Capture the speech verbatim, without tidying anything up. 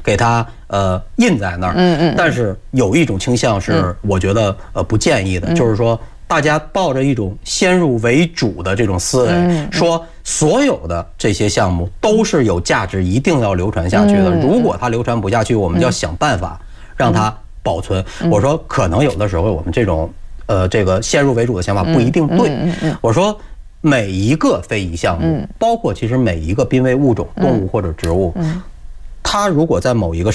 给它呃印在那儿。 嗯嗯。 但是有一种倾向是，我觉得呃不建议的，就是说大家抱着一种先入为主的这种思维，说所有的这些项目都是有价值，一定要流传下去的。如果它流传不下去，我们就要想办法让它保存。我说可能有的时候我们这种呃这个先入为主的想法不一定对。我说。每一个非遗项目，包括其实每一个濒危物种、动物或者植物，它如果在某一个